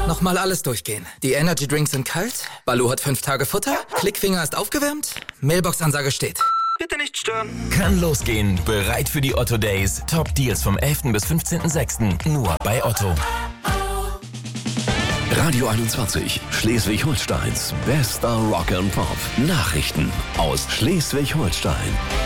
Nochmal alles durchgehen. Die Energy Drinks sind kalt, Baloo hat 5 Tage Futter, Klickfinger ist aufgewärmt, Mailbox-Ansage steht. Bitte nicht stören. Kann losgehen. Bereit für die Otto Days. Top Deals vom 11. bis 15.06. Nur bei Otto. Radio 21, Schleswig-Holsteins bester Rock and Pop. Nachrichten aus Schleswig-Holstein.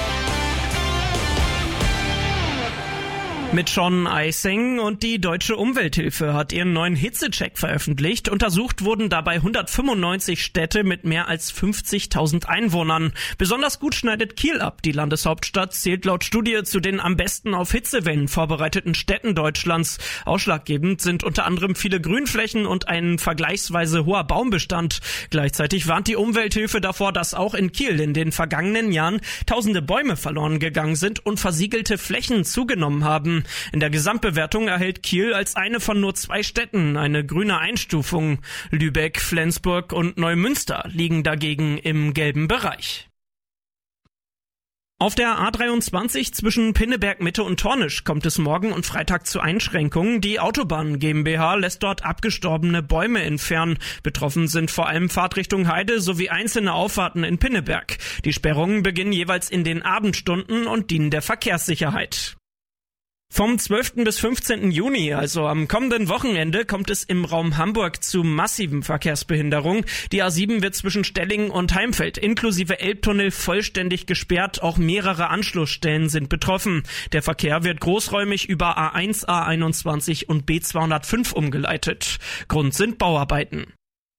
Mit Sean Eising und die Deutsche Umwelthilfe hat ihren neuen Hitzecheck veröffentlicht. Untersucht wurden dabei 195 Städte mit mehr als 50.000 Einwohnern. Besonders gut schneidet Kiel ab. Die Landeshauptstadt zählt laut Studie zu den am besten auf Hitzewellen vorbereiteten Städten Deutschlands. Ausschlaggebend sind unter anderem viele Grünflächen und ein vergleichsweise hoher Baumbestand. Gleichzeitig warnt die Umwelthilfe davor, dass auch in Kiel in den vergangenen Jahren tausende Bäume verloren gegangen sind und versiegelte Flächen zugenommen haben. In der Gesamtbewertung erhält Kiel als eine von nur 2 Städten eine grüne Einstufung. Lübeck, Flensburg und Neumünster liegen dagegen im gelben Bereich. Auf der A23 zwischen Pinneberg Mitte und Tornisch kommt es morgen und Freitag zu Einschränkungen. Die Autobahn GmbH lässt dort abgestorbene Bäume entfernen. Betroffen sind vor allem Fahrtrichtung Heide sowie einzelne Auffahrten in Pinneberg. Die Sperrungen beginnen jeweils in den Abendstunden und dienen der Verkehrssicherheit. Vom 12. bis 15. Juni, also am kommenden Wochenende, kommt es im Raum Hamburg zu massiven Verkehrsbehinderungen. Die A7 wird zwischen Stellingen und Heimfeld inklusive Elbtunnel vollständig gesperrt. Auch mehrere Anschlussstellen sind betroffen. Der Verkehr wird großräumig über A1, A21 und B205 umgeleitet. Grund sind Bauarbeiten.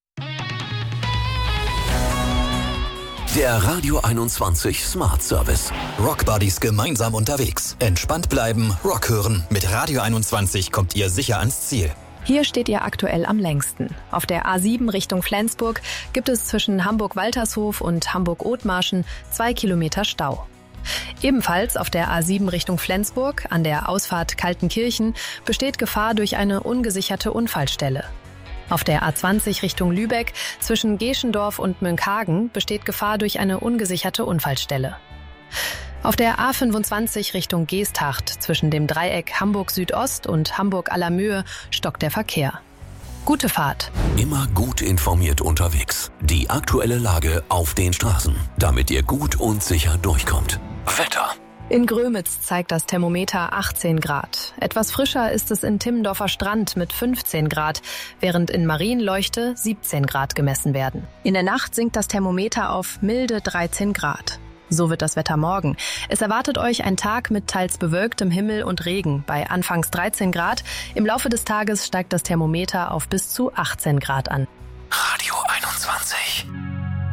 Der Radio 21 Smart Service. Rockbuddies gemeinsam unterwegs. Entspannt bleiben, Rock hören. Mit Radio 21 kommt ihr sicher ans Ziel. Hier steht ihr aktuell am längsten. Auf der A7 Richtung Flensburg gibt es zwischen Hamburg-Waltershof und Hamburg-Othmarschen 2 Kilometer Stau. Ebenfalls auf der A7 Richtung Flensburg an der Ausfahrt Kaltenkirchen besteht Gefahr durch eine ungesicherte Unfallstelle. Auf der A20 Richtung Lübeck zwischen Geschendorf und Münkhagen besteht Gefahr durch eine ungesicherte Unfallstelle. Auf der A25 Richtung Geesthacht zwischen dem Dreieck Hamburg Südost und Hamburg Allermöhe stockt der Verkehr. Gute Fahrt. Immer gut informiert unterwegs. Die aktuelle Lage auf den Straßen, damit ihr gut und sicher durchkommt. Wetter. In Grömitz zeigt das Thermometer 18 Grad. Etwas frischer ist es in Timmendorfer Strand mit 15 Grad, während in Marienleuchte 17 Grad gemessen werden. In der Nacht sinkt das Thermometer auf milde 13 Grad. So wird das Wetter morgen. Es erwartet euch ein Tag mit teils bewölktem Himmel und Regen bei anfangs 13 Grad. Im Laufe des Tages steigt das Thermometer auf bis zu 18 Grad an. Radio 21.